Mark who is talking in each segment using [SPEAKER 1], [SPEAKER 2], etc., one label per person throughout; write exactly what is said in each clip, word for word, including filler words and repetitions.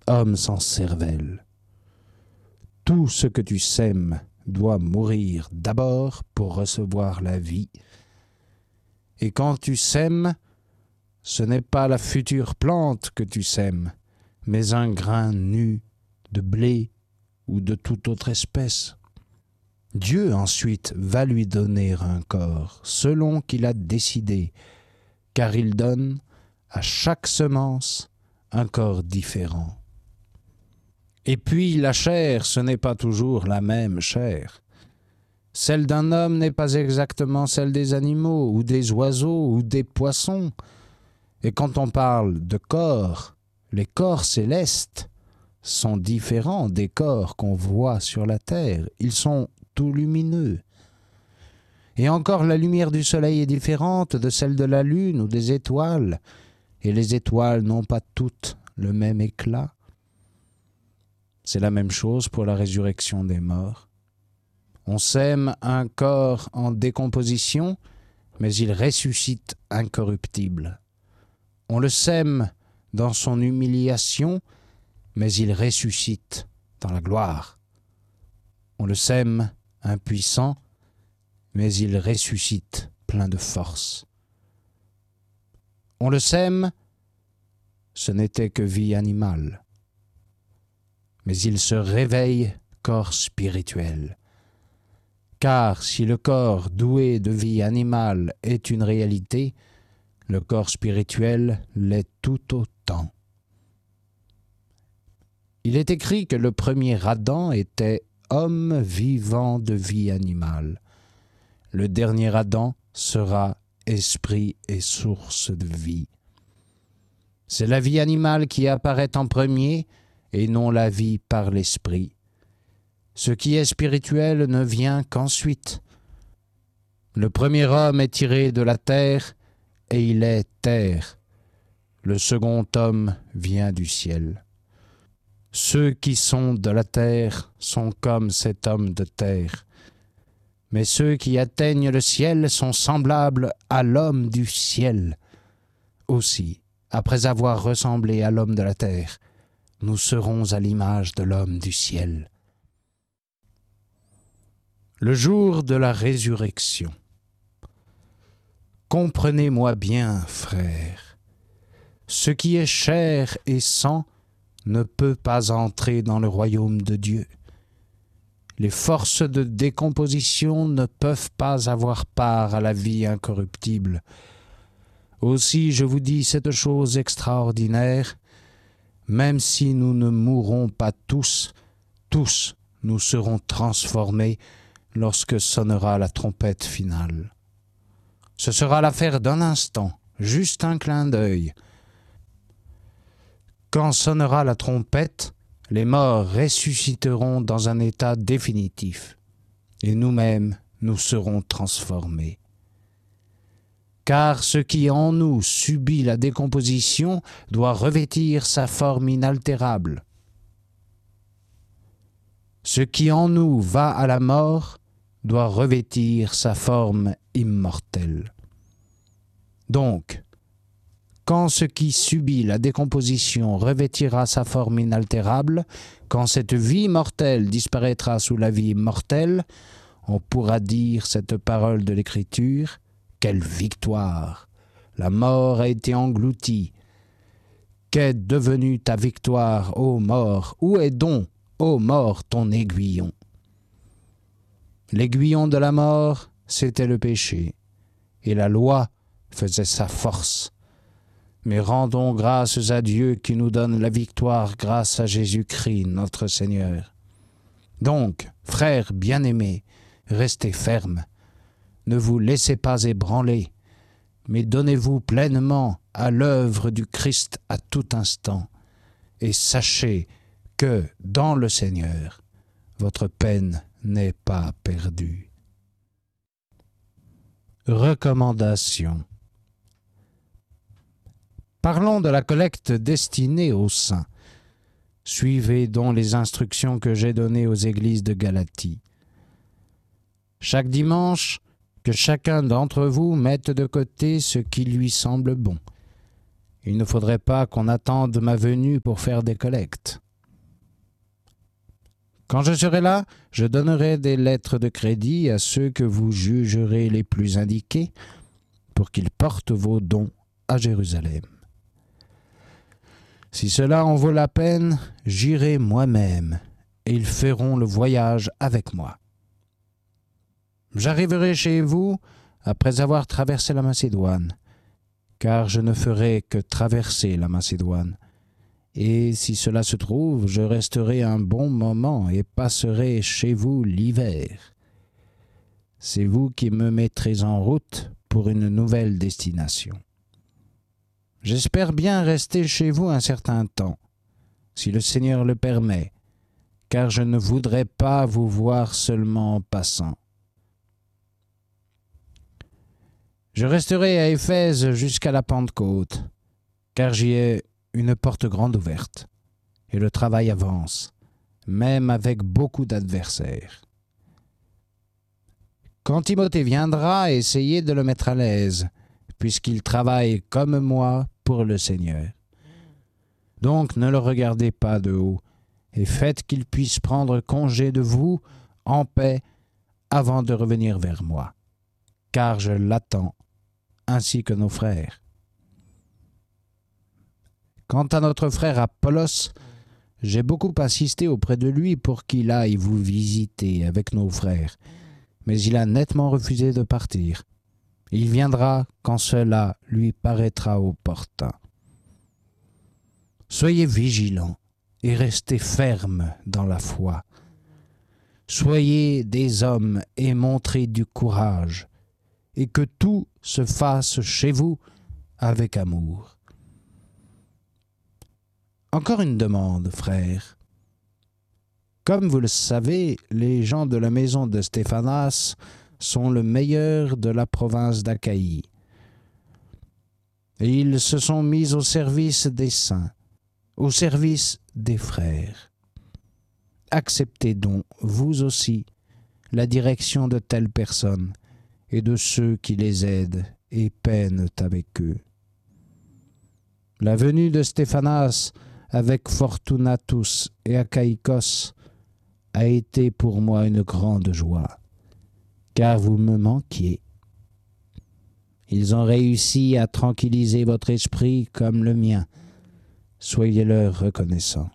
[SPEAKER 1] homme sans cervelle. Tout ce que tu sèmes doit mourir d'abord pour recevoir la vie. Et quand tu sèmes, ce n'est pas la future plante que tu sèmes, mais un grain nu de blé ou de toute autre espèce. Dieu ensuite va lui donner un corps selon qu'il a décidé, car il donne à chaque semence un corps différent. Et puis la chair, ce n'est pas toujours la même chair. Celle d'un homme n'est pas exactement celle des animaux, ou des oiseaux, ou des poissons. Et quand on parle de corps, les corps célestes sont différents des corps qu'on voit sur la terre. Ils sont tout lumineux. Et encore la lumière du soleil est différente de celle de la lune ou des étoiles, et les étoiles n'ont pas toutes le même éclat. C'est la même chose pour la résurrection des morts. On sème un corps en décomposition, mais il ressuscite incorruptible. On le sème dans son humiliation, mais il ressuscite dans la gloire. On le sème impuissant, mais il ressuscite plein de force. On le sème, ce n'était que vie animale, mais il se réveille corps spirituel. Car si le corps doué de vie animale est une réalité, le corps spirituel l'est tout autant. Il est écrit que le premier Adam était homme vivant de vie animale. Le dernier Adam sera esprit et source de vie. C'est la vie animale qui apparaît en premier et non la vie par l'esprit. Ce qui est spirituel ne vient qu'ensuite. Le premier homme est tiré de la terre et il est terre. Le second homme vient du ciel. Ceux qui sont de la terre sont comme cet homme de terre. Mais ceux qui atteignent le ciel sont semblables à l'homme du ciel. Aussi, après avoir ressemblé à l'homme de la terre, nous serons à l'image de l'homme du ciel. Le jour de la résurrection. Comprenez-moi bien, frères, ce qui est chair et sang ne peut pas entrer dans le royaume de Dieu. Les forces de décomposition ne peuvent pas avoir part à la vie incorruptible. Aussi, je vous dis cette chose extraordinaire, même si nous ne mourrons pas tous, tous nous serons transformés lorsque sonnera la trompette finale. Ce sera l'affaire d'un instant, juste un clin d'œil. Quand sonnera la trompette, les morts ressusciteront dans un état définitif, et nous-mêmes nous serons transformés. Car ce qui en nous subit la décomposition doit revêtir sa forme inaltérable. Ce qui en nous va à la mort doit revêtir sa forme immortelle. Donc, quand ce qui subit la décomposition revêtira sa forme inaltérable, quand cette vie mortelle disparaîtra sous la vie mortelle, on pourra dire cette parole de l'Écriture: quelle victoire! La mort a été engloutie. Qu'est devenue ta victoire, ô mort? Où est donc, ô mort, ton aiguillon? L'aiguillon de la mort, c'était le péché, et la loi faisait sa force. Mais rendons grâce à Dieu qui nous donne la victoire grâce à Jésus-Christ, notre Seigneur. Donc, frères bien-aimés, restez fermes. Ne vous laissez pas ébranler, mais donnez-vous pleinement à l'œuvre du Christ à tout instant, et sachez que, dans le Seigneur, votre peine n'est pas perdue. Recommandation. Parlons de la collecte destinée aux saints. Suivez donc les instructions que j'ai données aux églises de Galatie. Chaque dimanche, que chacun d'entre vous mette de côté ce qui lui semble bon, Il ne faudrait pas qu'on attende ma venue pour faire des collectes. Quand je serai là, je donnerai des lettres de crédit à ceux que vous jugerez les plus indiqués pour qu'ils portent vos dons à Jérusalem. Si cela en vaut la peine, j'irai moi-même et ils feront le voyage avec moi. J'arriverai chez vous après avoir traversé la Macédoine, car je ne ferai que traverser la Macédoine. Et si cela se trouve, je resterai un bon moment et passerai chez vous l'hiver. C'est vous qui me mettrez en route pour une nouvelle destination. J'espère bien rester chez vous un certain temps, si le Seigneur le permet, car je ne voudrais pas vous voir seulement en passant. Je resterai à Éphèse jusqu'à la Pentecôte, car j'y ai une porte grande ouverte, et le travail avance, même avec beaucoup d'adversaires. Quand Timothée viendra, essayez de le mettre à l'aise, puisqu'il travaille comme moi pour le Seigneur. Donc ne le regardez pas de haut, et faites qu'il puisse prendre congé de vous en paix avant de revenir vers moi, car je l'attends, ainsi que nos frères. Quant à notre frère Apollos, j'ai beaucoup insisté auprès de lui pour qu'il aille vous visiter avec nos frères, mais il a nettement refusé de partir. Il viendra quand cela lui paraîtra opportun. Soyez vigilants et restez fermes dans la foi. Soyez des hommes et montrez du courage, et que tout se fasse chez vous avec amour. Encore une demande, frère. Comme vous le savez, les gens de la maison de Stéphanas sont le meilleur de la province d'Achaïe. Et ils se sont mis au service des saints, au service des frères. Acceptez donc, vous aussi, la direction de telles personnes et de ceux qui les aident et peinent avec eux. La venue de Stéphanas avec Fortunatus et Achaïkos a été pour moi une grande joie, car vous me manquiez. Ils ont réussi à tranquilliser votre esprit comme le mien. Soyez-leur reconnaissants.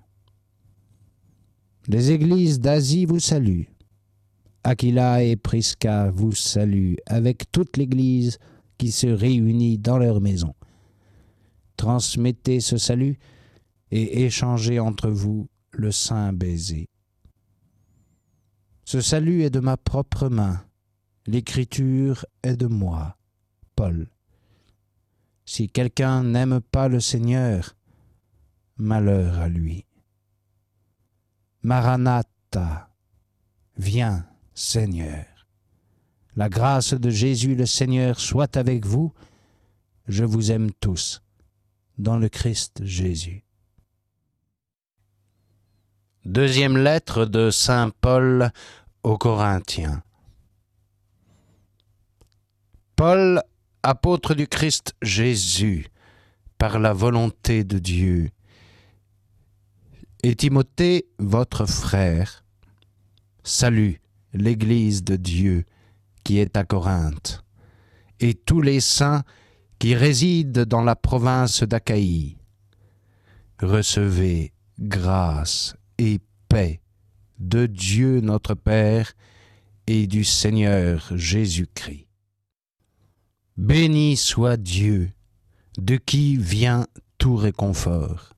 [SPEAKER 1] Les églises d'Asie vous saluent. Aquila et Prisca vous saluent avec toute l'Église qui se réunit dans leur maison. Transmettez ce salut et échangez entre vous le saint baiser. Ce salut est de ma propre main, l'écriture est de moi, Paul. Si quelqu'un n'aime pas le Seigneur, malheur à lui. Maranatha, viens, Seigneur. La grâce de Jésus le Seigneur soit avec vous. Je vous aime tous, dans le Christ Jésus. Deuxième lettre de saint Paul aux Corinthiens. Paul, apôtre du Christ Jésus, par la volonté de Dieu, et Timothée, votre frère, salue l'Église de Dieu qui est à Corinthe, et tous les saints qui résident dans la province d'Achaïe. Recevez grâce et paix de Dieu notre Père et du Seigneur Jésus-Christ. Béni soit Dieu, de qui vient tout réconfort.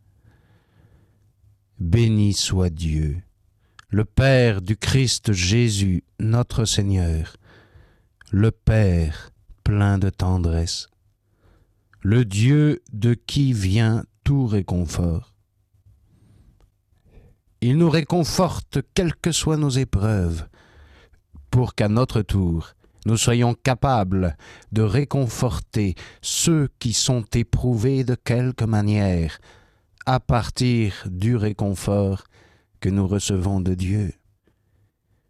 [SPEAKER 1] Béni soit Dieu, le Père du Christ Jésus, notre Seigneur, le Père plein de tendresse, le Dieu de qui vient tout réconfort. Il nous réconforte quelles que soient nos épreuves, pour qu'à notre tour, nous soyons capables de réconforter ceux qui sont éprouvés de quelque manière, à partir du réconfort que nous recevons de Dieu.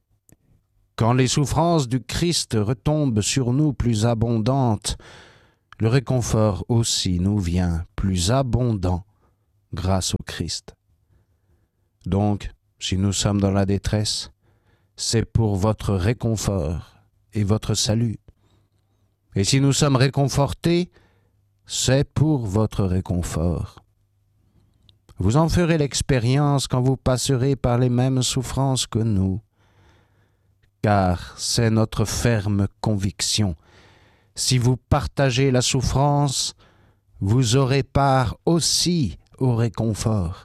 [SPEAKER 1] Quand les souffrances du Christ retombent sur nous plus abondantes, le réconfort aussi nous vient plus abondant grâce au Christ. Donc, si nous sommes dans la détresse, c'est pour votre réconfort et votre salut. Et si nous sommes réconfortés, c'est pour votre réconfort. Vous en ferez l'expérience quand vous passerez par les mêmes souffrances que nous, car c'est notre ferme conviction. Si vous partagez la souffrance, vous aurez part aussi au réconfort.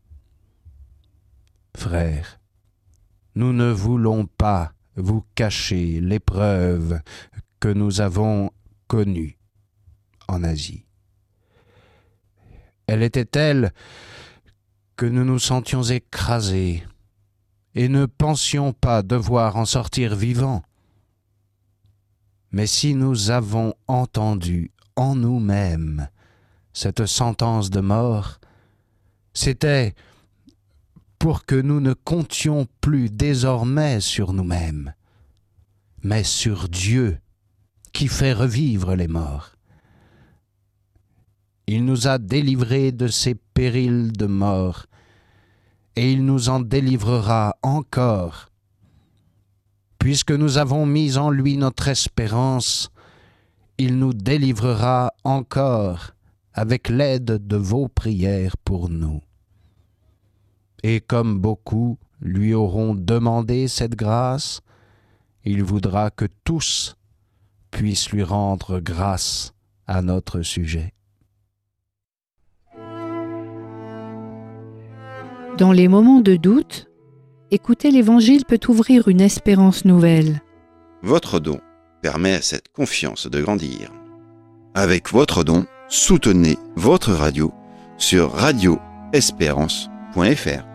[SPEAKER 1] Frères, nous ne voulons pas vous cacher l'épreuve que nous avons connue en Asie. Elle était telle que nous nous sentions écrasés et ne pensions pas devoir en sortir vivants. Mais si nous avons entendu en nous-mêmes cette sentence de mort, c'était pour que nous ne comptions plus désormais sur nous-mêmes, mais sur Dieu qui fait revivre les morts. Il nous a délivrés de ces périls de mort, et il nous en délivrera encore. Puisque nous avons mis en lui notre espérance, il nous délivrera encore avec l'aide de vos prières pour nous. Et comme beaucoup lui auront demandé cette grâce, il voudra que tous puissent lui rendre grâce à notre sujet.
[SPEAKER 2] Dans les moments de doute, écouter l'Évangile peut ouvrir une espérance nouvelle.
[SPEAKER 3] Votre don permet à cette confiance de grandir. Avec votre don, soutenez votre radio sur radio espérance point f r.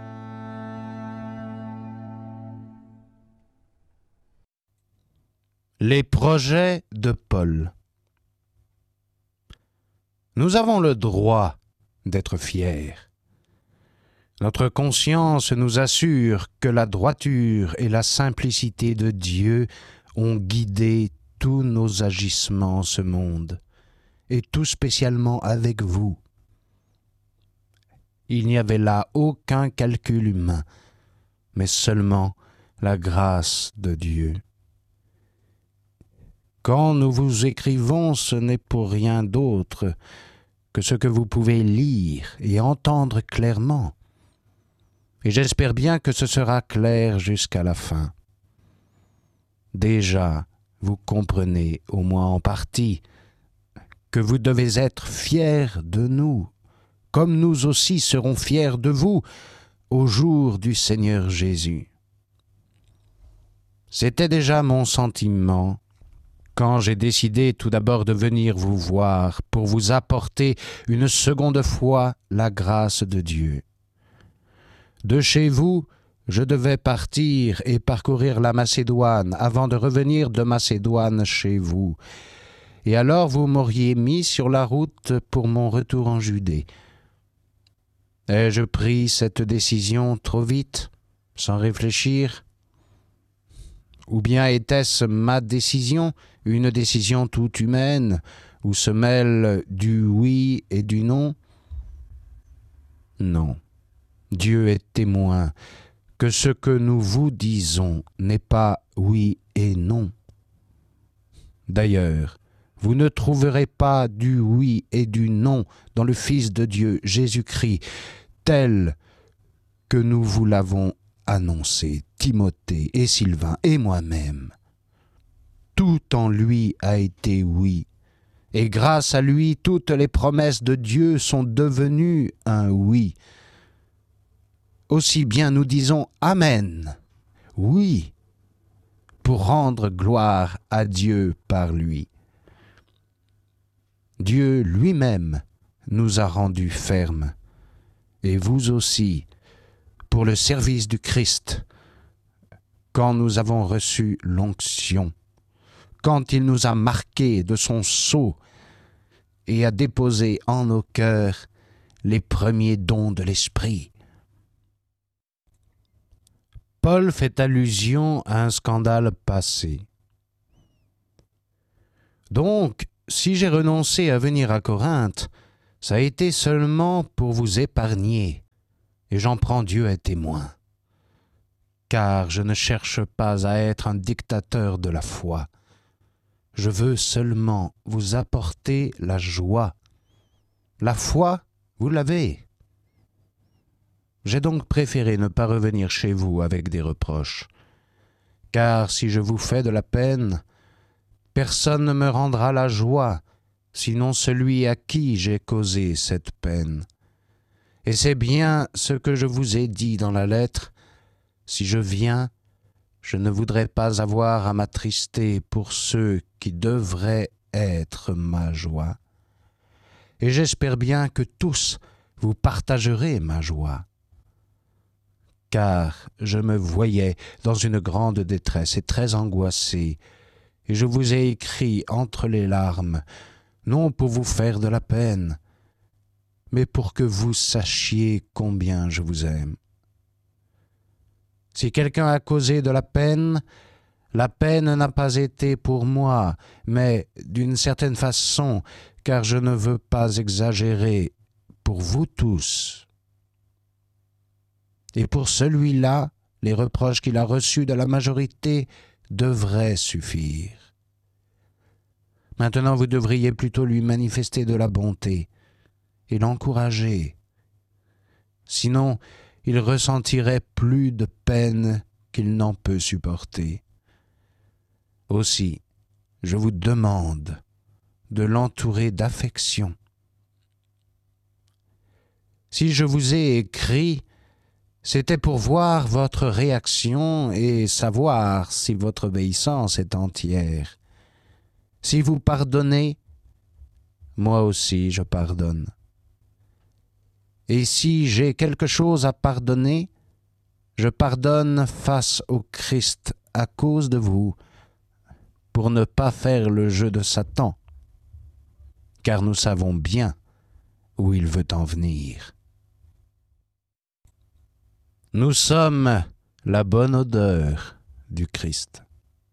[SPEAKER 1] Les projets de Paul. Nous avons le droit d'être fiers. Notre conscience nous assure que la droiture et la simplicité de Dieu ont guidé tous nos agissements en ce monde, et tout spécialement avec vous. Il n'y avait là aucun calcul humain, mais seulement la grâce de Dieu. Quand nous vous écrivons, ce n'est pour rien d'autre que ce que vous pouvez lire et entendre clairement. Et j'espère bien que ce sera clair jusqu'à la fin. Déjà, vous comprenez, au moins en partie, que vous devez être fiers de nous, comme nous aussi serons fiers de vous au jour du Seigneur Jésus. C'était déjà mon sentiment quand j'ai décidé tout d'abord de venir vous voir pour vous apporter une seconde fois la grâce de Dieu. De chez vous, je devais partir et parcourir la Macédoine avant de revenir de Macédoine chez vous. Et alors vous m'auriez mis sur la route pour mon retour en Judée. Ai-je pris cette décision trop vite, sans réfléchir ? Ou bien était-ce ma décision, une décision toute humaine, où se mêlent du oui et du non ? Non. Dieu est témoin que ce que nous vous disons n'est pas oui et non. D'ailleurs, vous ne trouverez pas du oui et du non dans le Fils de Dieu, Jésus-Christ, tel que nous vous l'avons annoncé, Timothée et Sylvain et moi-même. Tout en lui a été oui, et grâce à lui, toutes les promesses de Dieu sont devenues un oui. Aussi bien nous disons Amen, oui, pour rendre gloire à Dieu par lui. Dieu lui-même nous a rendus fermes, et vous aussi, pour le service du Christ, quand nous avons reçu l'onction, quand il nous a marqués de son sceau et a déposé en nos cœurs les premiers dons de l'Esprit. Paul fait allusion à un scandale passé. Donc, si j'ai renoncé à venir à Corinthe, ça a été seulement pour vous épargner, et j'en prends Dieu à témoin. Car je ne cherche pas à être un dictateur de la foi. Je veux seulement vous apporter la joie. La foi, vous l'avez. J'ai donc préféré ne pas revenir chez vous avec des reproches. Car si je vous fais de la peine, personne ne me rendra la joie, sinon celui à qui j'ai causé cette peine. Et c'est bien ce que je vous ai dit dans la lettre. Si je viens, je ne voudrais pas avoir à m'attrister pour ceux qui devraient être ma joie. Et j'espère bien que tous vous partagerez ma joie. Car je me voyais dans une grande détresse et très angoissé, et je vous ai écrit entre les larmes, non pour vous faire de la peine, mais pour que vous sachiez combien je vous aime. Si quelqu'un a causé de la peine, la peine n'a pas été pour moi, mais d'une certaine façon, car je ne veux pas exagérer, pour vous tous. Et pour celui-là, les reproches qu'il a reçus de la majorité devraient suffire. Maintenant, vous devriez plutôt lui manifester de la bonté et l'encourager. Sinon, il ressentirait plus de peine qu'il n'en peut supporter. Aussi, je vous demande de l'entourer d'affection. Si je vous ai écrit, c'était pour voir votre réaction et savoir si votre obéissance est entière. Si vous pardonnez, moi aussi je pardonne. Et si j'ai quelque chose à pardonner, je pardonne face au Christ à cause de vous, pour ne pas faire le jeu de Satan, car nous savons bien où il veut en venir. Nous sommes la bonne odeur du Christ.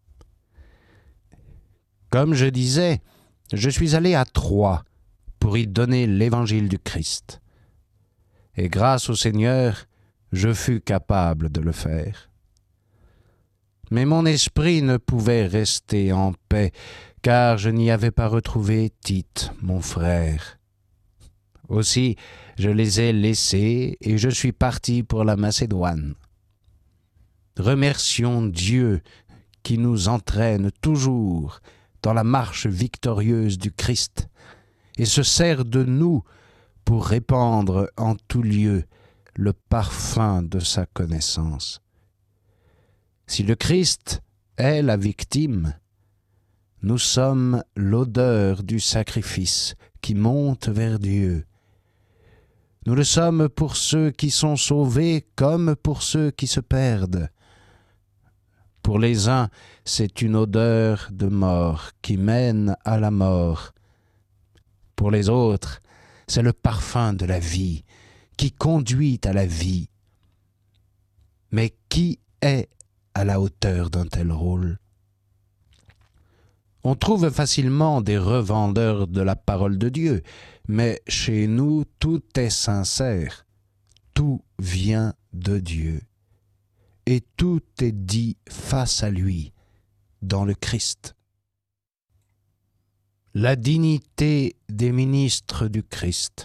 [SPEAKER 1] Comme je disais, je suis allé à Troie pour y donner l'évangile du Christ. Et grâce au Seigneur, je fus capable de le faire. Mais mon esprit ne pouvait rester en paix, car je n'y avais pas retrouvé Tite, mon frère. Aussi, je les ai laissés et je suis parti pour la Macédoine. Remercions Dieu qui nous entraîne toujours dans la marche victorieuse du Christ et se sert de nous pour répandre en tout lieu le parfum de sa connaissance. Si le Christ est la victime, nous sommes l'odeur du sacrifice qui monte vers Dieu. Nous le sommes pour ceux qui sont sauvés comme pour ceux qui se perdent. Pour les uns, c'est une odeur de mort qui mène à la mort. Pour les autres, c'est le parfum de la vie qui conduit à la vie. Mais qui est à la hauteur d'un tel rôle? On trouve facilement des revendeurs de la parole de Dieu, mais chez nous, tout est sincère. Tout vient de Dieu. Et tout est dit face à lui, dans le Christ. La dignité des ministres du Christ.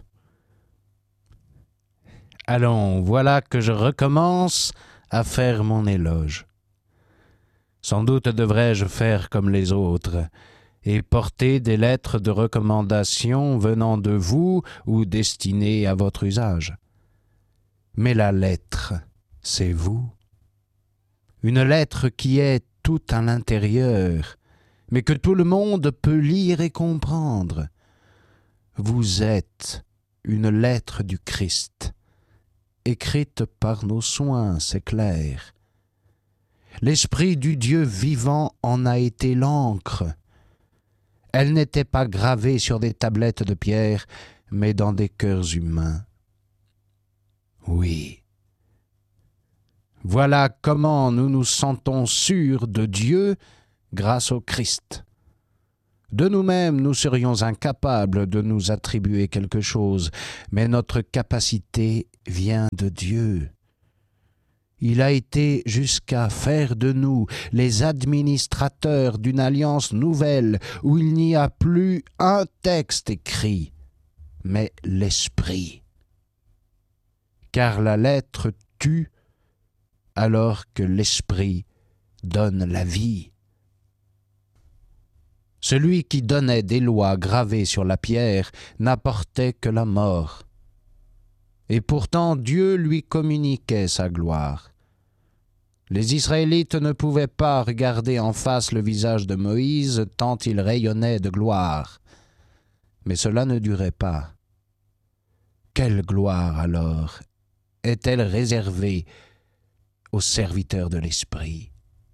[SPEAKER 1] Allons, voilà que je recommence à faire mon éloge. Sans doute devrais-je faire comme les autres et porter des lettres de recommandation venant de vous ou destinées à votre usage. Mais la lettre, c'est vous. Une lettre qui est tout à l'intérieur, mais que tout le monde peut lire et comprendre. Vous êtes une lettre du Christ, écrite par nos soins, c'est clair. L'Esprit du Dieu vivant en a été l'encre. Elle n'était pas gravée sur des tablettes de pierre, mais dans des cœurs humains. Oui. Voilà comment nous nous sentons sûrs de Dieu grâce au Christ. De nous-mêmes, nous serions incapables de nous attribuer quelque chose, mais notre capacité vient de Dieu. Il a été jusqu'à faire de nous les administrateurs d'une alliance nouvelle où il n'y a plus un texte écrit, mais l'esprit. Car la lettre tue alors que l'esprit donne la vie. Celui qui donnait des lois gravées sur la pierre n'apportait que la mort. Et pourtant Dieu lui communiquait sa gloire. Les Israélites ne pouvaient pas regarder en face le visage de Moïse tant il rayonnait de gloire. Mais cela ne durait pas. Quelle gloire alors est-elle réservée aux serviteurs de l'Esprit?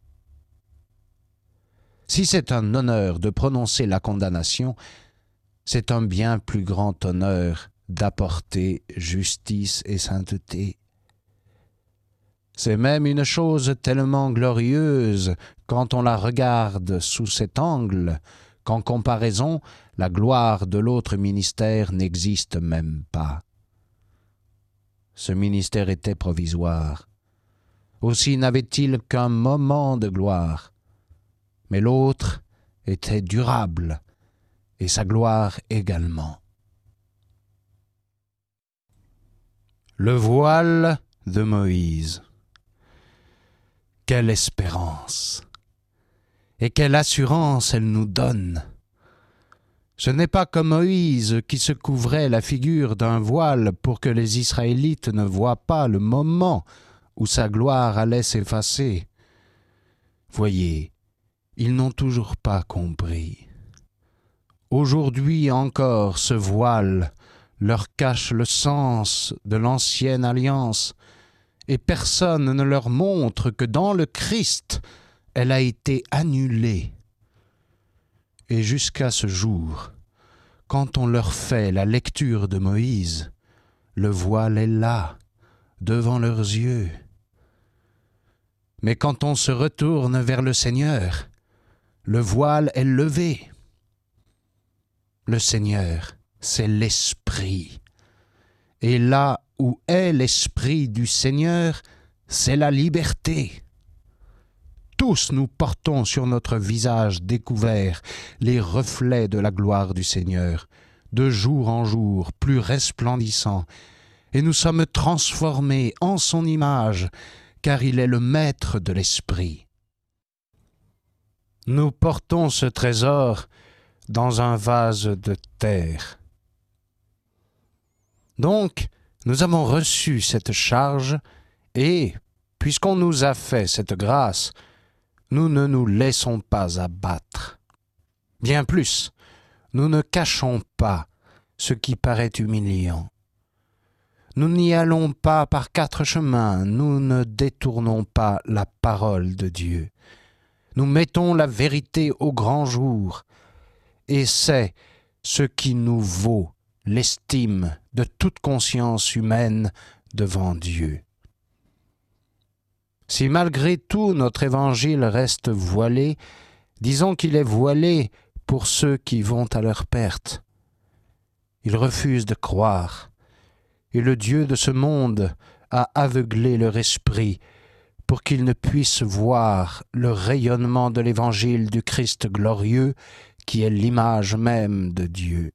[SPEAKER 1] Si c'est un honneur de prononcer la condamnation, c'est un bien plus grand honneur d'apporter justice et sainteté. C'est même une chose tellement glorieuse quand on la regarde sous cet angle, qu'en comparaison, la gloire de l'autre ministère n'existe même pas. Ce ministère était provisoire. Aussi n'avait-il qu'un moment de gloire. Mais l'autre était durable, et sa gloire également. Le voile de Moïse. Quelle espérance! Et quelle assurance elle nous donne! Ce n'est pas comme Moïse qui se couvrait la figure d'un voile pour que les Israélites ne voient pas le moment où sa gloire allait s'effacer. Voyez, ils n'ont toujours pas compris. Aujourd'hui encore, ce voile leur cache le sens de l'ancienne alliance, et personne ne leur montre que dans le Christ, elle a été annulée. Et jusqu'à ce jour, quand on leur fait la lecture de Moïse, le voile est là, devant leurs yeux. Mais quand on se retourne vers le Seigneur, le voile est levé. Le Seigneur, c'est l'Esprit. Et là où est l'Esprit du Seigneur, c'est la liberté. Tous nous portons sur notre visage découvert les reflets de la gloire du Seigneur, de jour en jour plus resplendissants, et nous sommes transformés en son image, car il est le maître de l'Esprit. Nous portons ce trésor dans un vase de terre. Donc, nous avons reçu cette charge et, puisqu'on nous a fait cette grâce, nous ne nous laissons pas abattre. Bien plus, nous ne cachons pas ce qui paraît humiliant. Nous n'y allons pas par quatre chemins, nous ne détournons pas la parole de Dieu. Nous mettons la vérité au grand jour, et c'est ce qui nous vaut l'estime de toute conscience humaine devant Dieu. Si malgré tout notre évangile reste voilé, disons qu'il est voilé pour ceux qui vont à leur perte. Ils refusent de croire, et le Dieu de ce monde a aveuglé leur esprit pour qu'ils ne puissent voir le rayonnement de l'évangile du Christ glorieux qui est l'image même de Dieu.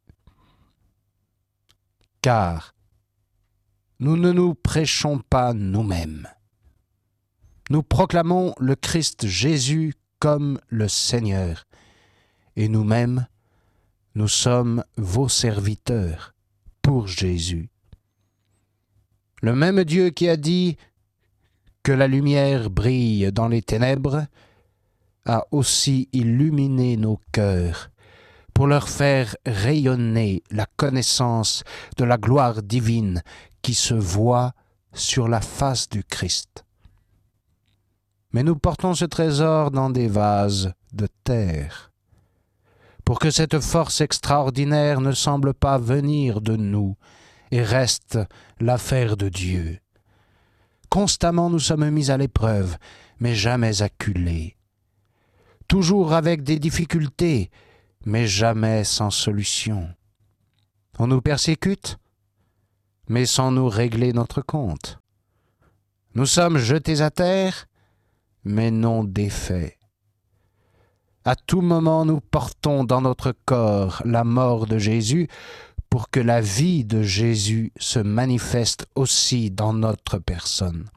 [SPEAKER 1] Car nous ne nous prêchons pas nous-mêmes. Nous proclamons le Christ Jésus comme le Seigneur, et nous-mêmes, nous sommes vos serviteurs pour Jésus. Le même Dieu qui a dit que la lumière brille dans les ténèbres a aussi illuminé nos cœurs pour leur faire rayonner la connaissance de la gloire divine qui se voit sur la face du Christ. Mais nous portons ce trésor dans des vases de terre, pour que cette force extraordinaire ne semble pas venir de nous et reste l'affaire de Dieu. Constamment nous sommes mis à l'épreuve, mais jamais acculés. Toujours avec des difficultés, mais jamais sans solution. On nous persécute, mais sans nous régler notre compte. Nous sommes jetés à terre, mais non défaits. À tout moment, nous portons dans notre corps la mort de Jésus pour que la vie de Jésus se manifeste aussi dans notre personne.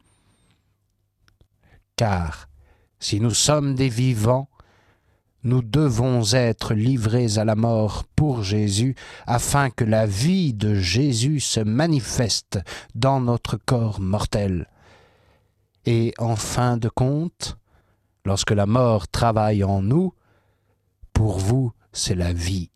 [SPEAKER 1] Car si nous sommes des vivants, nous devons être livrés à la mort pour Jésus, afin que la vie de Jésus se manifeste dans notre corps mortel. Et en fin de compte, lorsque la mort travaille en nous, pour vous, c'est la vie.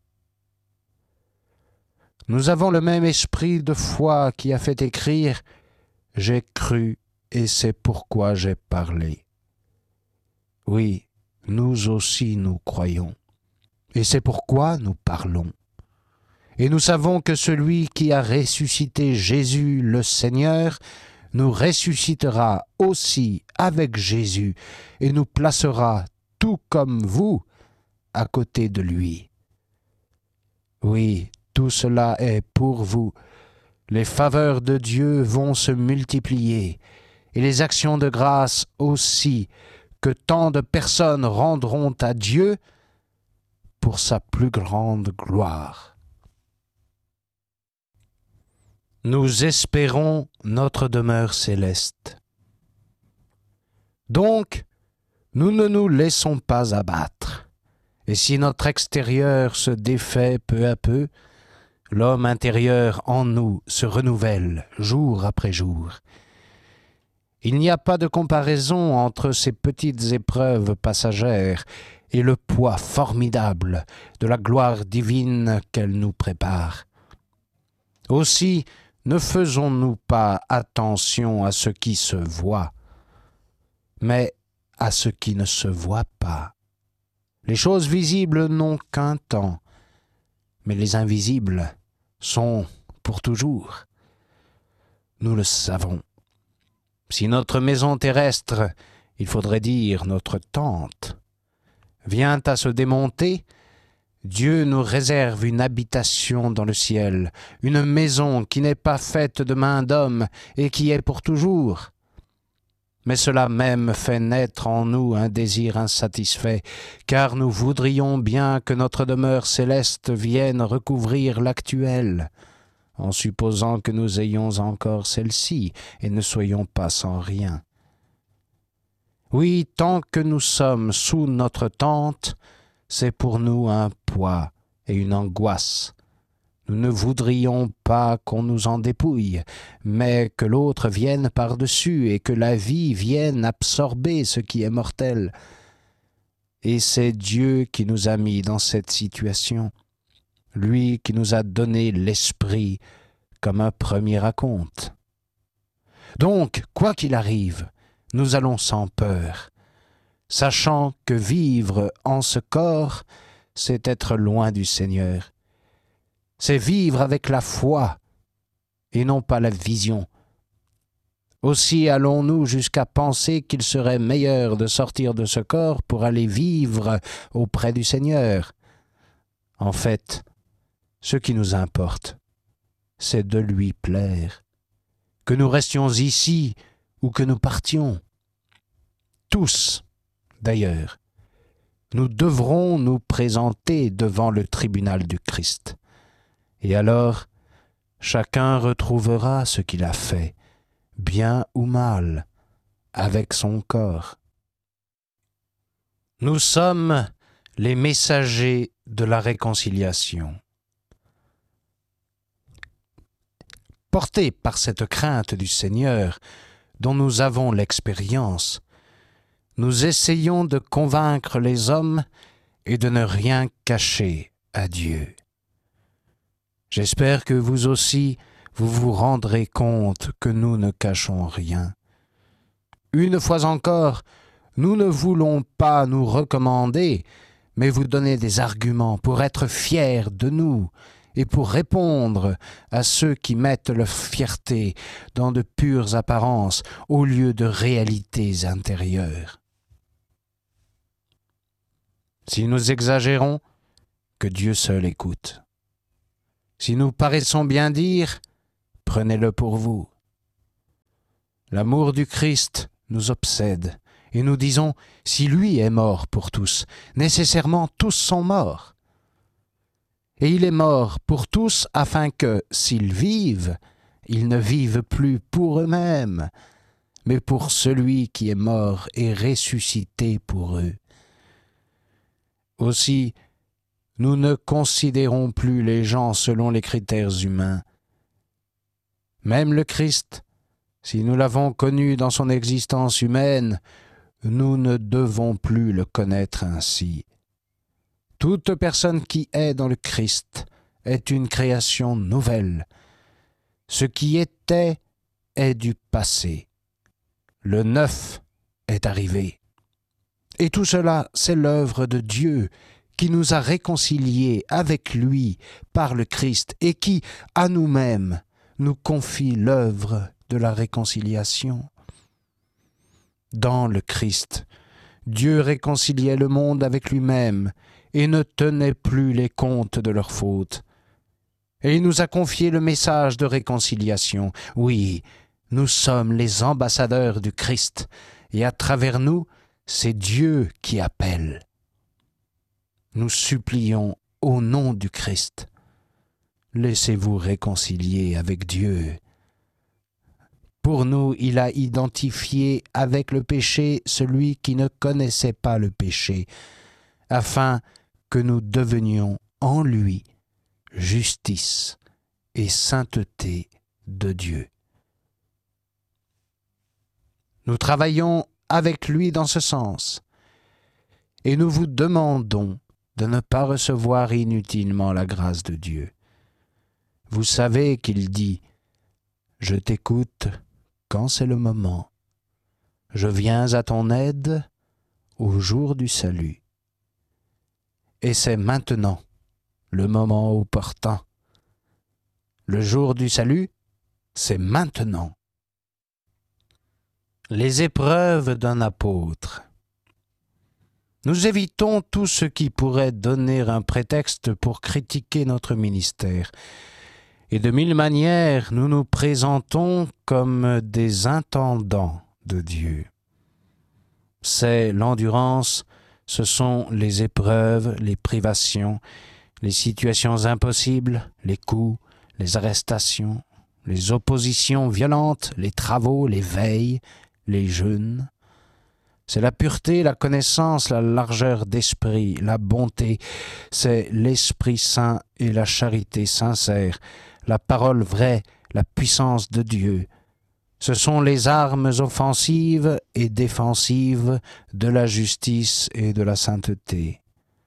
[SPEAKER 1] Nous avons le même esprit de foi qui a fait écrire « J'ai cru et c'est pourquoi j'ai parlé ». Oui, nous aussi nous croyons, et c'est pourquoi nous parlons. Et nous savons que celui qui a ressuscité Jésus le Seigneur nous ressuscitera aussi avec Jésus et nous placera, tout comme vous, à côté de lui. Oui, tout cela est pour vous. Les faveurs de Dieu vont se multiplier, et les actions de grâce aussi, que tant de personnes rendront à Dieu pour sa plus grande gloire. Nous espérons notre demeure céleste. Donc, nous ne nous laissons pas abattre, et si notre extérieur se défait peu à peu, l'homme intérieur en nous se renouvelle jour après jour. Il n'y a pas de comparaison entre ces petites épreuves passagères et le poids formidable de la gloire divine qu'elles nous préparent. Aussi, ne faisons-nous pas attention à ce qui se voit, mais à ce qui ne se voit pas. Les choses visibles n'ont qu'un temps, mais les invisibles sont pour toujours. Nous le savons. Si notre maison terrestre, il faudrait dire notre tente, vient à se démonter, Dieu nous réserve une habitation dans le ciel, une maison qui n'est pas faite de main d'homme et qui est pour toujours. Mais cela même fait naître en nous un désir insatisfait, car nous voudrions bien que notre demeure céleste vienne recouvrir l'actuelle, en supposant que nous ayons encore celle-ci et ne soyons pas sans rien. Oui, tant que nous sommes sous notre tente, c'est pour nous un poids et une angoisse. Nous ne voudrions pas qu'on nous en dépouille, mais que l'autre vienne par-dessus et que la vie vienne absorber ce qui est mortel. Et c'est Dieu qui nous a mis dans cette situation, lui qui nous a donné l'esprit comme un premier acompte. Donc, quoi qu'il arrive, nous allons sans peur, sachant que vivre en ce corps, c'est être loin du Seigneur. C'est vivre avec la foi et non pas la vision. Aussi allons-nous jusqu'à penser qu'il serait meilleur de sortir de ce corps pour aller vivre auprès du Seigneur. En fait, ce qui nous importe, c'est de lui plaire, que nous restions ici ou que nous partions. Tous, d'ailleurs, nous devrons nous présenter devant le tribunal du Christ. Et alors, chacun retrouvera ce qu'il a fait, bien ou mal, avec son corps. Nous sommes les messagers de la réconciliation. Portés par cette crainte du Seigneur, dont nous avons l'expérience, nous essayons de convaincre les hommes et de ne rien cacher à Dieu. J'espère que vous aussi, vous vous rendrez compte que nous ne cachons rien. Une fois encore, nous ne voulons pas nous recommander, mais vous donner des arguments pour être fiers de nous et pour répondre à ceux qui mettent leur fierté dans de pures apparences au lieu de réalités intérieures. Si nous exagérons, que Dieu seul écoute. Si nous paraissons bien dire, prenez-le pour vous. L'amour du Christ nous obsède, et nous disons, si lui est mort pour tous, nécessairement tous sont morts. Et il est mort pour tous afin que, s'ils vivent, ils ne vivent plus pour eux-mêmes, mais pour celui qui est mort et ressuscité pour eux. Aussi, nous ne considérons plus les gens selon les critères humains. Même le Christ, si nous l'avons connu dans son existence humaine, nous ne devons plus le connaître ainsi. Toute personne qui est dans le Christ est une création nouvelle. Ce qui était est du passé. Le neuf est arrivé. Et tout cela, c'est l'œuvre de Dieu qui nous a réconciliés avec lui par le Christ et qui, à nous-mêmes, nous confie l'œuvre de la réconciliation. Dans le Christ, Dieu réconciliait le monde avec lui-même et ne tenait plus les comptes de leurs fautes. Et il nous a confié le message de réconciliation. Oui, nous sommes les ambassadeurs du Christ, et à travers nous, c'est Dieu qui appelle. Nous supplions au nom du Christ. Laissez-vous réconcilier avec Dieu. Pour nous, il a identifié avec le péché celui qui ne connaissait pas le péché, afin que nous devenions en lui justice et sainteté de Dieu. Nous travaillons avec lui dans ce sens, et nous vous demandons de ne pas recevoir inutilement la grâce de Dieu. Vous savez qu'il dit « Je t'écoute quand c'est le moment. Je viens à ton aide au jour du salut. » Et c'est maintenant le moment opportun. Le jour du salut, c'est maintenant. Les épreuves d'un apôtre. Nous évitons tout ce qui pourrait donner un prétexte pour critiquer notre ministère. Et de mille manières, nous nous présentons comme des intendants de Dieu. C'est l'endurance, ce sont les épreuves, les privations, les situations impossibles, les coups, les arrestations, les oppositions violentes, les travaux, les veilles, les jeûnes. C'est la pureté, la connaissance, la largeur d'esprit, la bonté. C'est l'Esprit Saint et la charité sincère, la parole vraie, la puissance de Dieu. Ce sont les armes offensives et défensives de la justice et de la sainteté.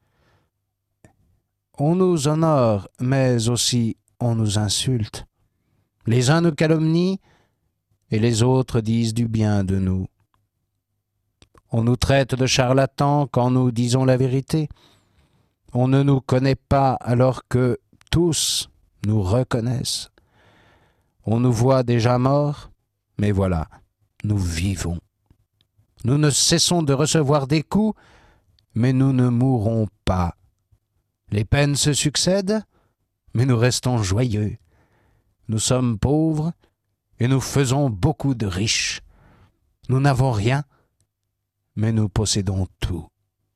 [SPEAKER 1] On nous honore, mais aussi on nous insulte. Les uns nous calomnient et les autres disent du bien de nous. On nous traite de charlatans quand nous disons la vérité. On ne nous connaît pas alors que tous nous reconnaissent. On nous voit déjà morts, mais voilà, nous vivons. Nous ne cessons de recevoir des coups, mais nous ne mourrons pas. Les peines se succèdent, mais nous restons joyeux. Nous sommes pauvres et nous faisons beaucoup de riches. Nous n'avons rien, mais nous possédons tout.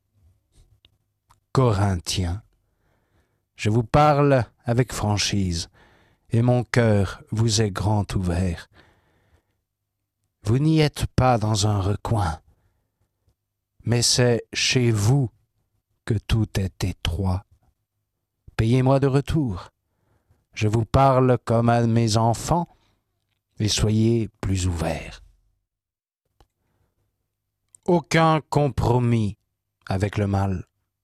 [SPEAKER 1] Corinthiens, je vous parle avec franchise, et mon cœur vous est grand ouvert. Vous n'y êtes pas dans un recoin, mais c'est chez vous que tout est étroit. Payez-moi de retour. Je vous parle comme à mes enfants, et soyez plus ouverts. Aucun compromis avec le mal.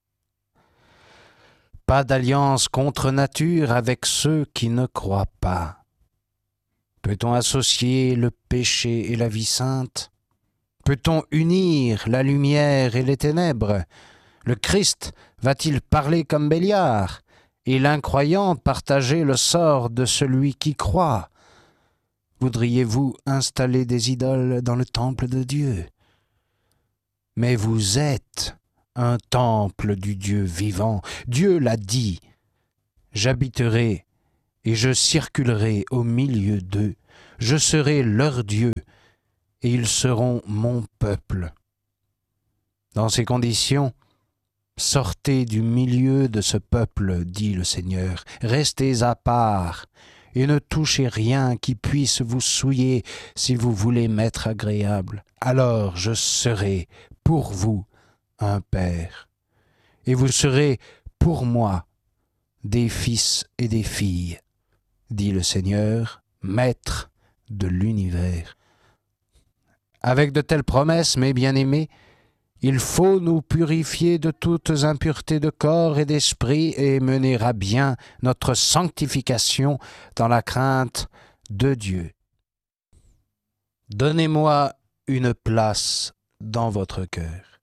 [SPEAKER 1] Pas d'alliance contre nature avec ceux qui ne croient pas. Peut-on associer le péché et la vie sainte? Peut-on unir la lumière et les ténèbres? Le Christ va-t-il parler comme Béliard, et l'incroyant partager le sort de celui qui croit? Voudriez-vous installer des idoles dans le temple de Dieu? Mais vous êtes un temple du Dieu vivant. Dieu l'a dit. J'habiterai et je circulerai au milieu d'eux. Je serai leur Dieu et ils seront mon peuple. Dans ces conditions, sortez du milieu de ce peuple, dit le Seigneur. Restez à part et ne touchez rien qui puisse vous souiller si vous voulez m'être agréable. Alors je serai pour vous un père, et vous serez pour moi des fils et des filles, dit le Seigneur, Maître de l'univers. Avec de telles promesses, mes bien-aimés, il faut nous purifier de toutes impuretés de corps et d'esprit et mener à bien notre sanctification dans la crainte de Dieu. Donnez-moi une place dans votre cœur.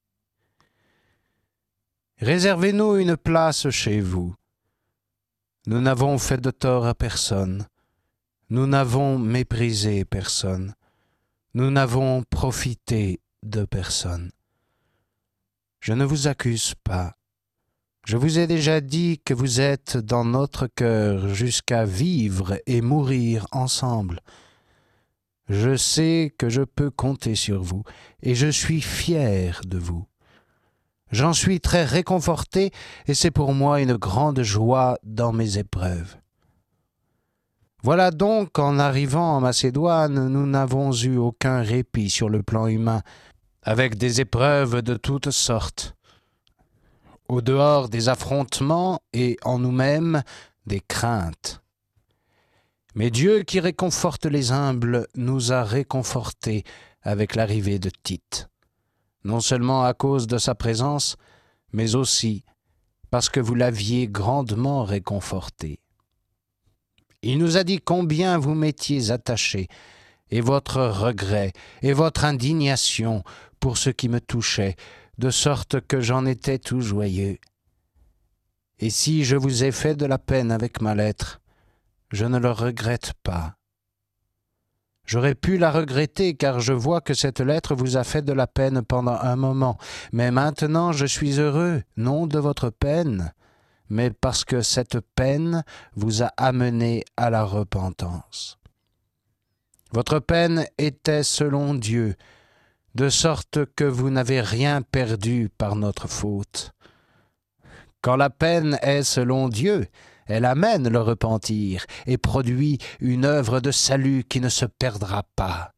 [SPEAKER 1] Réservez-nous une place chez vous. Nous n'avons fait de tort à personne. Nous n'avons méprisé personne. Nous n'avons profité de personne. Je ne vous accuse pas. Je vous ai déjà dit que vous êtes dans notre cœur jusqu'à vivre et mourir ensemble. Je sais que je peux compter sur vous et je suis fier de vous. J'en suis très réconforté et c'est pour moi une grande joie dans mes épreuves. Voilà donc qu'en arrivant en Macédoine, nous n'avons eu aucun répit sur le plan humain, avec des épreuves de toutes sortes. Au dehors des affrontements et en nous-mêmes des craintes. Mais Dieu qui réconforte les humbles nous a réconfortés avec l'arrivée de Tite, non seulement à cause de sa présence, mais aussi parce que vous l'aviez grandement réconforté. Il nous a dit combien vous m'étiez attachés, et votre regret et votre indignation pour ce qui me touchait, de sorte que j'en étais tout joyeux. Et si je vous ai fait de la peine avec ma lettre, je ne le regrette pas. J'aurais pu la regretter, car je vois que cette lettre vous a fait de la peine pendant un moment, mais maintenant je suis heureux, non de votre peine, mais parce que cette peine vous a amené à la repentance. Votre peine était selon Dieu, de sorte que vous n'avez rien perdu par notre faute. Quand la peine est selon Dieu, elle amène le repentir et produit une œuvre de salut qui ne se perdra pas.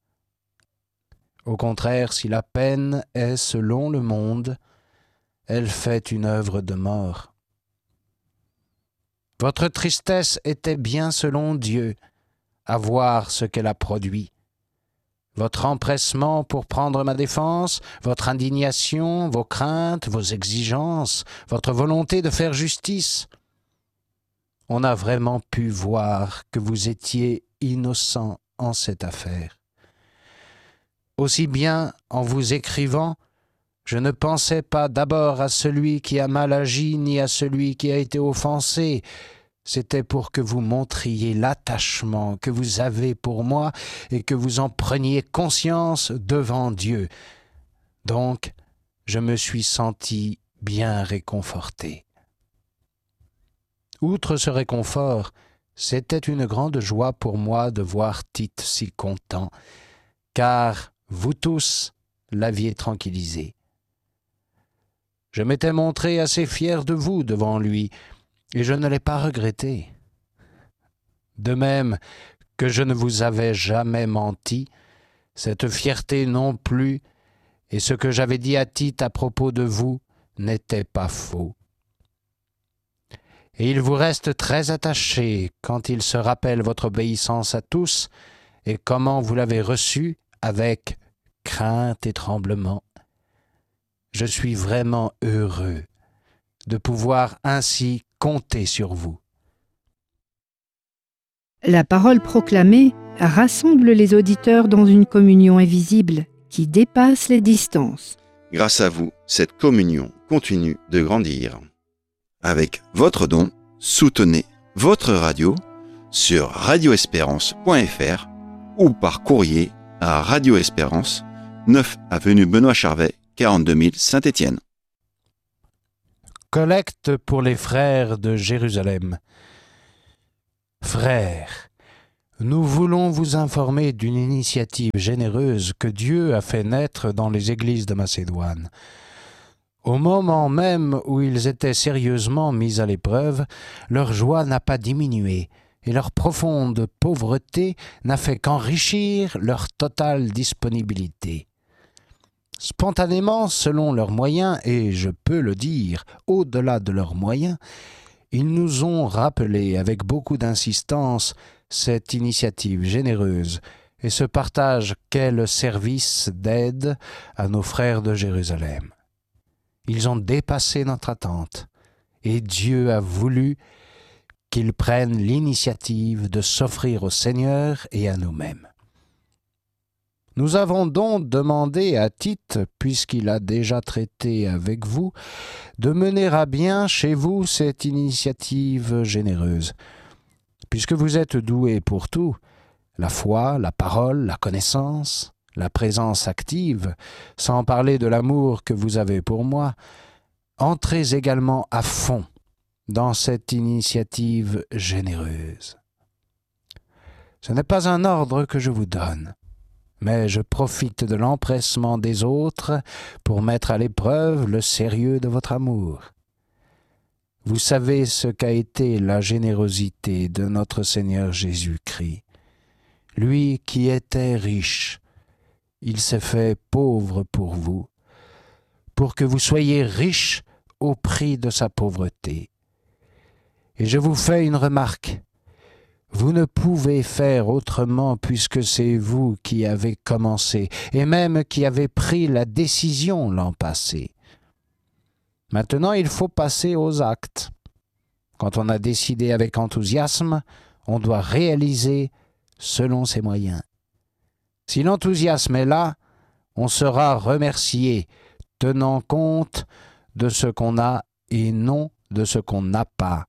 [SPEAKER 1] Au contraire, si la peine est selon le monde, elle fait une œuvre de mort. Votre tristesse était bien selon Dieu, à voir ce qu'elle a produit. Votre empressement pour prendre ma défense, votre indignation, vos craintes, vos exigences, votre volonté de faire justice. On a vraiment pu voir que vous étiez innocent en cette affaire. Aussi bien en vous écrivant, je ne pensais pas d'abord à celui qui a mal agi ni à celui qui a été offensé. C'était pour que vous montriez l'attachement que vous avez pour moi et que vous en preniez conscience devant Dieu. Donc, je me suis senti bien réconforté. Outre ce réconfort, c'était une grande joie pour moi de voir Tite si content, car vous tous l'aviez tranquillisé. Je m'étais montré assez fier de vous devant lui, et je ne l'ai pas regretté. De même que je ne vous avais jamais menti, cette fierté non plus, et ce que j'avais dit à Tite à propos de vous n'était pas faux. Et il vous reste très attaché quand il se rappelle votre obéissance à tous et comment vous l'avez reçue avec crainte et tremblement. Je suis vraiment heureux de pouvoir ainsi compter sur vous.
[SPEAKER 2] La parole proclamée rassemble les auditeurs dans une communion invisible qui dépasse les distances.
[SPEAKER 3] Grâce à vous, cette communion continue de grandir. Avec votre don, soutenez votre radio sur radio espérance point f r ou par courrier à Radio Espérance, neuf avenue Benoît Charvet, quarante-deux mille Saint-Étienne.
[SPEAKER 1] Collecte pour les frères de Jérusalem. Frères, nous voulons vous informer d'une initiative généreuse que Dieu a fait naître dans les églises de Macédoine. Au moment même où ils étaient sérieusement mis à l'épreuve, leur joie n'a pas diminué et leur profonde pauvreté n'a fait qu'enrichir leur totale disponibilité. Spontanément, selon leurs moyens, et je peux le dire, au-delà de leurs moyens, ils nous ont rappelé avec beaucoup d'insistance cette initiative généreuse et ce partage qu'est le service d'aide à nos frères de Jérusalem. Ils ont dépassé notre attente et Dieu a voulu qu'ils prennent l'initiative de s'offrir au Seigneur et à nous-mêmes. Nous avons donc demandé à Tite, puisqu'il a déjà traité avec vous, de mener à bien chez vous cette initiative généreuse. Puisque vous êtes doués pour tout, la foi, la parole, la connaissance, la présence active, sans parler de l'amour que vous avez pour moi, entrez également à fond dans cette initiative généreuse. Ce n'est pas un ordre que je vous donne, mais je profite de l'empressement des autres pour mettre à l'épreuve le sérieux de votre amour. Vous savez ce qu'a été la générosité de notre Seigneur Jésus-Christ. Lui qui était riche, il s'est fait pauvre pour vous, pour que vous soyez riches au prix de sa pauvreté. Et je vous fais une remarque. Vous ne pouvez faire autrement puisque c'est vous qui avez commencé et même qui avez pris la décision l'an passé. Maintenant, il faut passer aux actes. Quand on a décidé avec enthousiasme, on doit réaliser selon ses moyens. Si l'enthousiasme est là, on sera remercié, tenant compte de ce qu'on a et non de ce qu'on n'a pas.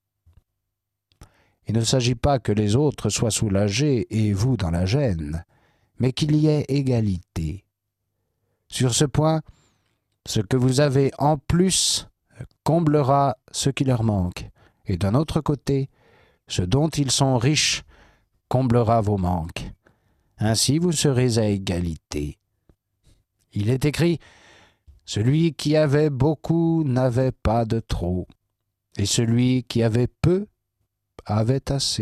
[SPEAKER 1] Il ne s'agit pas que les autres soient soulagés et vous dans la gêne, mais qu'il y ait égalité. Sur ce point, ce que vous avez en plus comblera ce qui leur manque, et d'un autre côté, ce dont ils sont riches comblera vos manques. Ainsi vous serez à égalité. Il est écrit, « Celui qui avait beaucoup n'avait pas de trop, et celui qui avait peu avait assez. »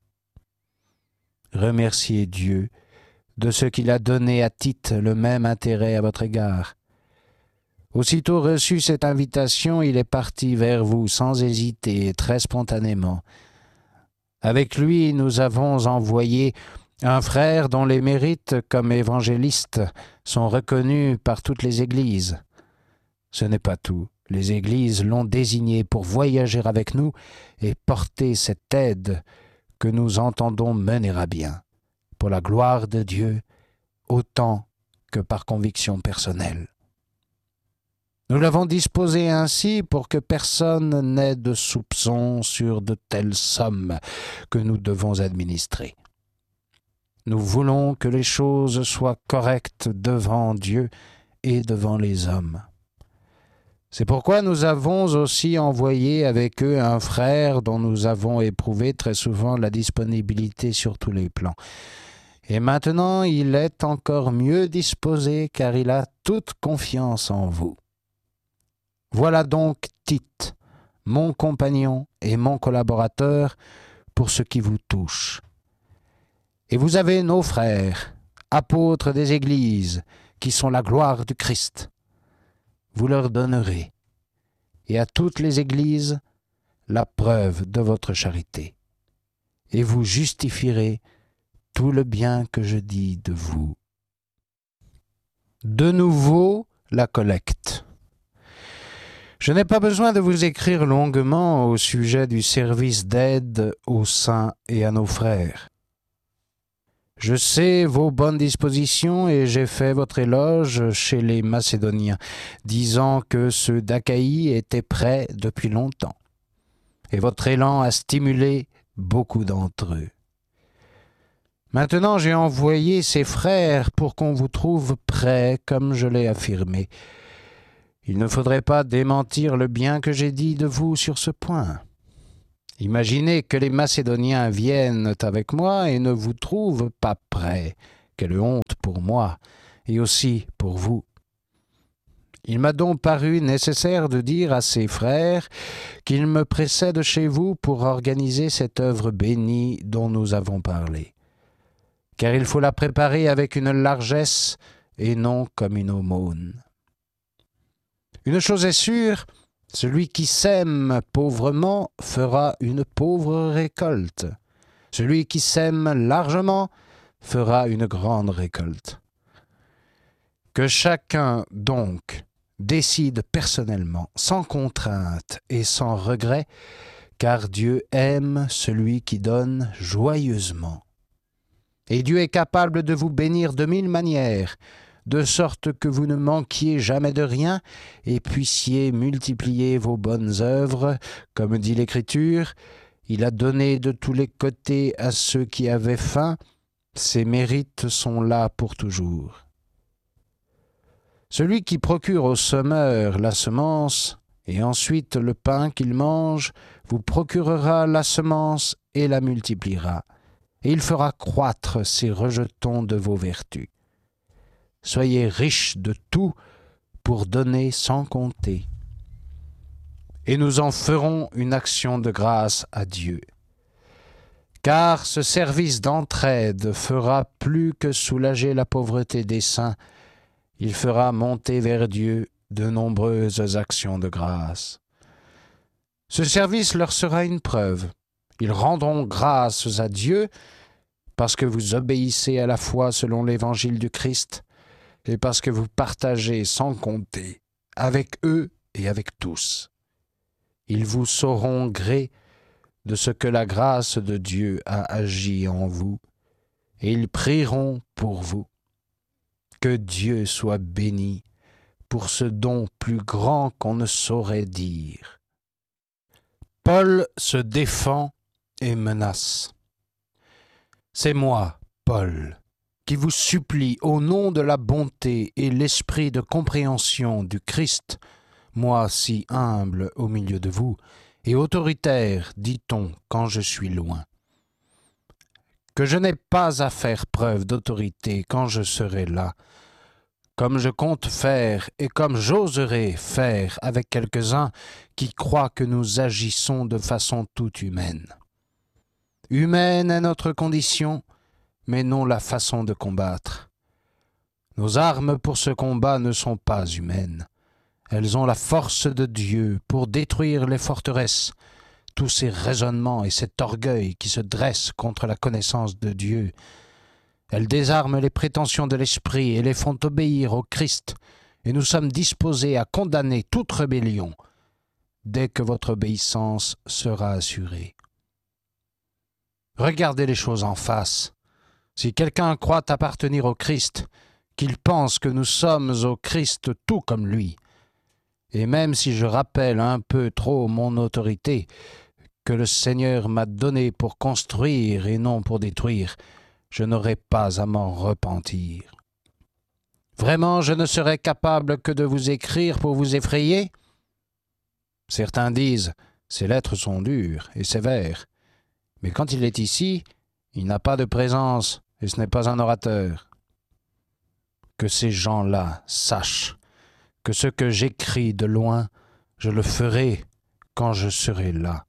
[SPEAKER 1] Remerciez Dieu de ce qu'il a donné à Tite le même intérêt à votre égard. Aussitôt reçu cette invitation, il est parti vers vous sans hésiter et très spontanément. Avec lui, nous avons envoyé un frère dont les mérites comme évangéliste sont reconnus par toutes les églises. Ce n'est pas tout. Les églises l'ont désigné pour voyager avec nous et porter cette aide que nous entendons mener à bien, pour la gloire de Dieu, autant que par conviction personnelle. Nous l'avons disposé ainsi pour que personne n'ait de soupçon sur de telles sommes que nous devons administrer. Nous voulons que les choses soient correctes devant Dieu et devant les hommes. C'est pourquoi nous avons aussi envoyé avec eux un frère dont nous avons éprouvé très souvent la disponibilité sur tous les plans. Et maintenant, il est encore mieux disposé car il a toute confiance en vous. Voilà donc Tite, mon compagnon et mon collaborateur pour ce qui vous touche. Et vous avez nos frères, apôtres des églises, qui sont la gloire du Christ. Vous leur donnerez, et à toutes les églises, la preuve de votre charité. Et vous justifierez tout le bien que je dis de vous. De nouveau, la collecte. Je n'ai pas besoin de vous écrire longuement au sujet du service d'aide aux saints et à nos frères. Je sais vos bonnes dispositions et j'ai fait votre éloge chez les Macédoniens, disant que ceux d'Achaïe étaient prêts depuis longtemps. Et votre élan a stimulé beaucoup d'entre eux. Maintenant, j'ai envoyé ces frères pour qu'on vous trouve prêts, comme je l'ai affirmé. Il ne faudrait pas démentir le bien que j'ai dit de vous sur ce point. Imaginez que les Macédoniens viennent avec moi et ne vous trouvent pas prêts. Quelle honte pour moi et aussi pour vous. Il m'a donc paru nécessaire de dire à ces frères qu'ils me précèdent chez vous pour organiser cette œuvre bénie dont nous avons parlé. Car il faut la préparer avec une largesse et non comme une aumône. Une chose est sûre, celui qui sème pauvrement fera une pauvre récolte. Celui qui sème largement fera une grande récolte. Que chacun, donc, décide personnellement, sans contrainte et sans regret, car Dieu aime celui qui donne joyeusement. Et Dieu est capable de vous bénir de mille manières, de sorte que vous ne manquiez jamais de rien et puissiez multiplier vos bonnes œuvres, comme dit l'Écriture, « Il a donné de tous les côtés à ceux qui avaient faim, ses mérites sont là pour toujours. » Celui qui procure au semeur la semence et ensuite le pain qu'il mange, vous procurera la semence et la multipliera, et il fera croître ces rejetons de vos vertus. Soyez riches de tout pour donner sans compter. Et nous en ferons une action de grâce à Dieu. Car ce service d'entraide fera plus que soulager la pauvreté des saints, il fera monter vers Dieu de nombreuses actions de grâce. Ce service leur sera une preuve. Ils rendront grâce à Dieu parce que vous obéissez à la foi selon l'évangile du Christ, et parce que vous partagez sans compter avec eux et avec tous. Ils vous sauront gré de ce que la grâce de Dieu a agi en vous, et ils prieront pour vous. Que Dieu soit béni pour ce don plus grand qu'on ne saurait dire. Paul se défend et menace. C'est moi, Paul, qui vous supplie au nom de la bonté et l'esprit de compréhension du Christ, moi si humble au milieu de vous, et autoritaire, dit-on, quand je suis loin, que je n'ai pas à faire preuve d'autorité quand je serai là, comme je compte faire et comme j'oserai faire avec quelques-uns qui croient que nous agissons de façon toute humaine. Humaine est notre condition, mais non la façon de combattre. Nos armes pour ce combat ne sont pas humaines. Elles ont la force de Dieu pour détruire les forteresses, tous ces raisonnements et cet orgueil qui se dressent contre la connaissance de Dieu. Elles désarment les prétentions de l'esprit et les font obéir au Christ, et nous sommes disposés à condamner toute rébellion dès que votre obéissance sera assurée. Regardez les choses en face. Si quelqu'un croit appartenir au Christ, qu'il pense que nous sommes au Christ tout comme lui, et même si je rappelle un peu trop mon autorité, que le Seigneur m'a donnée pour construire et non pour détruire, je n'aurai pas à m'en repentir. Vraiment, je ne serai capable que de vous écrire pour vous effrayer? Certains disent, ces lettres sont dures et sévères, mais quand il est ici, il n'a pas de présence et ce n'est pas un orateur. Que ces gens-là sachent que ce que j'écris de loin, je le ferai quand je serai là.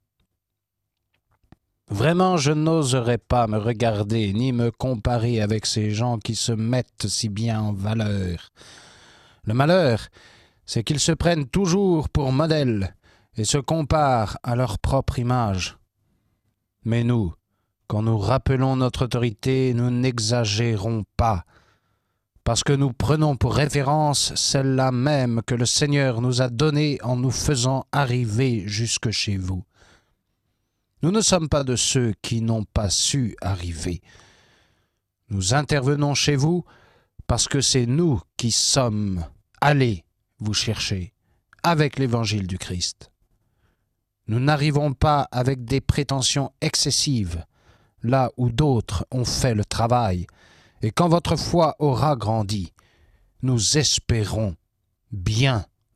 [SPEAKER 1] Vraiment, je n'oserais pas me regarder ni me comparer avec ces gens qui se mettent si bien en valeur. Le malheur, c'est qu'ils se prennent toujours pour modèles et se comparent à leur propre image. Mais nous, quand nous rappelons notre autorité, nous n'exagérons pas, parce que nous prenons pour référence celle-là même que le Seigneur nous a donnée en nous faisant arriver jusque chez vous. Nous ne sommes pas de ceux qui n'ont pas su arriver. Nous intervenons chez vous parce que c'est nous qui sommes allés vous chercher avec l'évangile du Christ. Nous n'arrivons pas avec des prétentions excessives, là où d'autres ont fait le travail, et quand votre foi aura grandi, nous espérons bien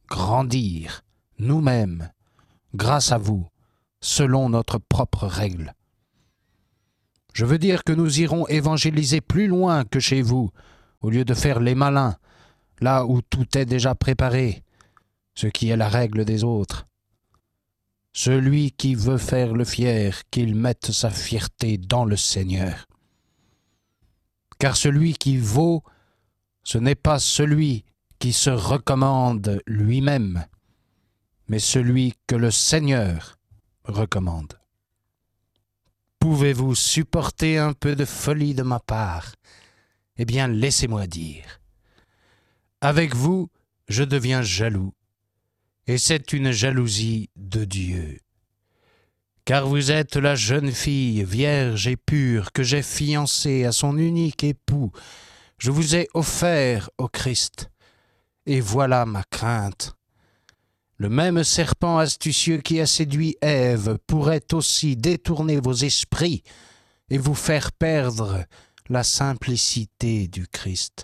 [SPEAKER 1] grandir, nous-mêmes, grâce à vous, selon notre propre règle. Je veux dire que nous irons évangéliser plus loin que chez vous, au lieu de faire les malins, là où tout est déjà préparé, ce qui est la règle des autres. Celui qui veut faire le fier, qu'il mette sa fierté dans le Seigneur. Car celui qui vaut, ce n'est pas celui qui se recommande lui-même, mais celui que le Seigneur recommande. Pouvez-vous supporter un peu de folie de ma part? Eh bien, laissez-moi dire. Avec vous, je deviens jaloux, et c'est une jalousie de Dieu. Car vous êtes la jeune fille, vierge et pure, que j'ai fiancée à son unique époux. Je vous ai offert au Christ, et voilà ma crainte. Le même serpent astucieux qui a séduit Ève pourrait aussi détourner vos esprits et vous faire perdre la simplicité du Christ.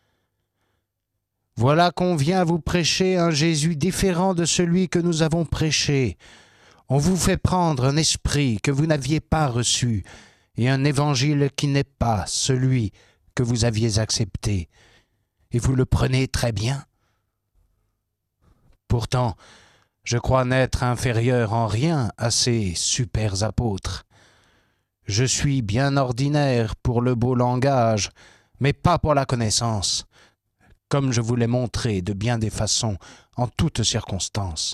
[SPEAKER 1] Voilà qu'on vient vous prêcher un Jésus différent de celui que nous avons prêché. On vous fait prendre un esprit que vous n'aviez pas reçu et un évangile qui n'est pas celui que vous aviez accepté. Et vous le prenez très bien. Pourtant, je crois n'être inférieur en rien à ces super apôtres. Je suis bien ordinaire pour le beau langage, mais pas pour la connaissance, comme je vous l'ai montré de bien des façons, en toutes circonstances.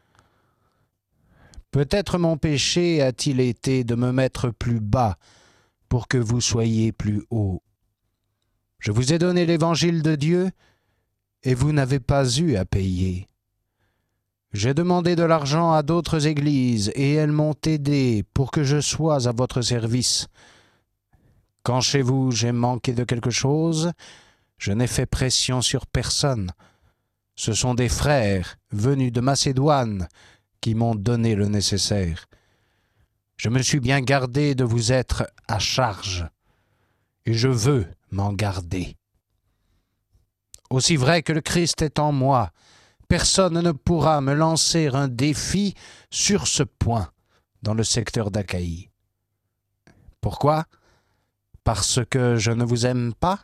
[SPEAKER 1] Peut-être mon péché a-t-il été de me mettre plus bas pour que vous soyez plus haut. Je vous ai donné l'évangile de Dieu, et vous n'avez pas eu à payer. J'ai demandé de l'argent à d'autres églises, et elles m'ont aidé pour que je sois à votre service. Quand chez vous j'ai manqué de quelque chose, je n'ai fait pression sur personne. Ce sont des frères venus de Macédoine qui m'ont donné le nécessaire. Je me suis bien gardé de vous être à charge, et je veux m'en garder. Aussi vrai que le Christ est en moi, personne ne pourra me lancer un défi sur ce point dans le secteur d'Achaïe. Pourquoi? Parce que je ne vous aime pas?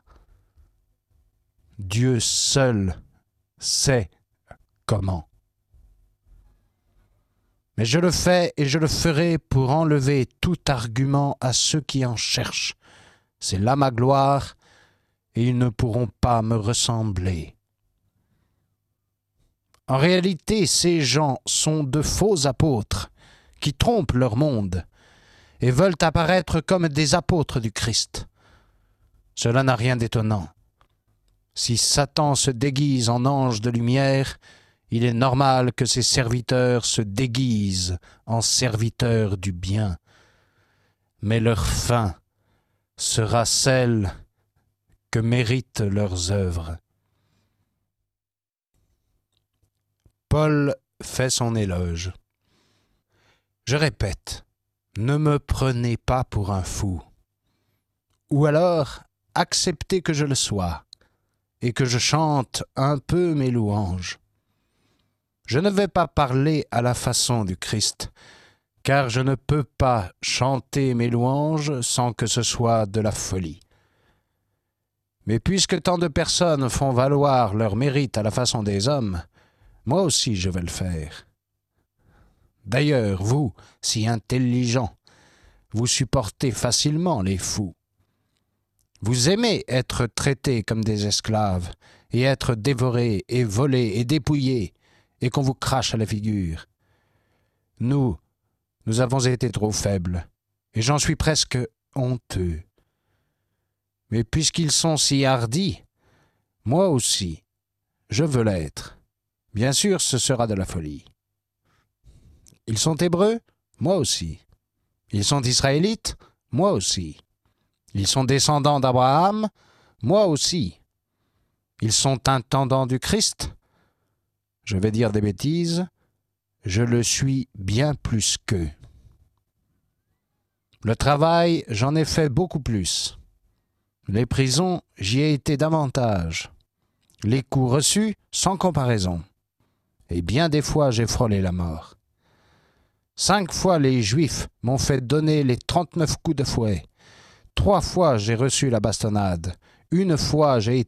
[SPEAKER 1] Dieu seul sait comment. Mais je le fais et je le ferai pour enlever tout argument à ceux qui en cherchent. C'est là ma gloire, et ils ne pourront pas me ressembler. En réalité, ces gens sont de faux apôtres qui trompent leur monde et veulent apparaître comme des apôtres du Christ. Cela n'a rien d'étonnant. Si Satan se déguise en ange de lumière, il est normal que ses serviteurs se déguisent en serviteurs du bien. Mais leur fin sera celle que méritent leurs œuvres. Paul fait son éloge. Je répète, ne me prenez pas pour un fou. Ou alors, acceptez que je le sois et que je chante un peu mes louanges. Je ne vais pas parler à la façon du Christ, car je ne peux pas chanter mes louanges sans que ce soit de la folie. Mais puisque tant de personnes font valoir leur mérite à la façon des hommes, moi aussi je vais le faire. D'ailleurs, vous, si intelligents, vous supportez facilement les fous. Vous aimez être traités comme des esclaves, et être dévorés, et volés, et dépouillés, et qu'on vous crache à la figure. Nous, nous avons été trop faibles, et j'en suis presque honteux. Mais puisqu'ils sont si hardis, moi aussi, je veux l'être. Bien sûr, ce sera de la folie. Ils sont hébreux? Moi aussi. Ils sont israélites? Moi aussi. Ils sont descendants d'Abraham? Moi aussi. Ils sont intendants du Christ? Je vais dire des bêtises. Je le suis bien plus qu'eux. Le travail, j'en ai fait beaucoup plus. Les prisons, j'y ai été davantage. Les coups reçus, sans comparaison. et bien des fois j'ai frôlé la mort. Cinq fois les Juifs m'ont fait donner les trente-neuf coups de fouet. Trois fois j'ai reçu la bastonnade. Une fois j'ai